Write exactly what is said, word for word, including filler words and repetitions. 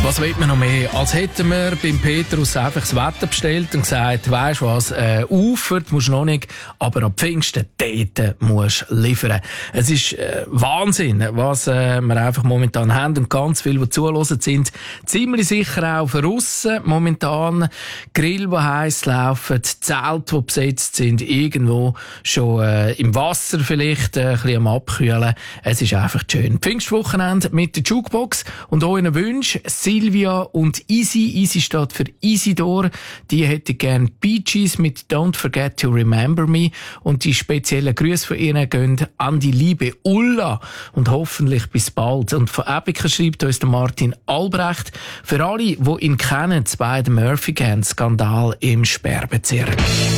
Was will man noch mehr? Als hätten wir beim Petrus einfach das Wetter bestellt und gesagt, weisst was, äh, Ufert musst du noch nicht, aber am Pfingsten dort musst du liefern. Es ist äh, Wahnsinn, was äh, wir einfach momentan haben, und ganz viele, die zuhören, sind ziemlich sicher auch verrissen. Momentan Grill, die heiß laufen, Zelte, die besetzt sind, irgendwo schon äh, im Wasser vielleicht, äh, ein bisschen am Abkühlen. Es ist einfach schön. Pfingstwochenende mit der Jukebox und euren Wünschen. Silvia und Easy. Easy steht für Isidor. Die hätte gern Bee Gees mit Don't Forget to Remember Me. Und die speziellen Grüße von ihnen gehen an die liebe Ulla. Und hoffentlich bis bald. Und von Epica schreibt uns der Martin Albrecht. Für alle, die ihn kennen, bei dem Murphy Gang Skandal im Sperrbezirk.